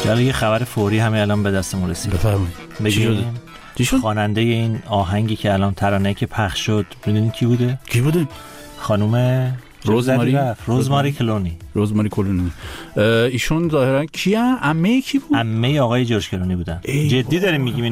جالب یه خبر فوری همه الان به دستمون رسید. بفرمایید. بگیم چی شد؟ خواننده این آهنگی که الان ترانه که پخش شد میدونید کی بوده؟ کی بوده؟ خانم روزماری کلونی. روزماری کلونی. ایشون ظاهرا کیه؟ عمه کی بود؟ عمه آقای جورج کلونی بودن. جدی داریم میگیم؟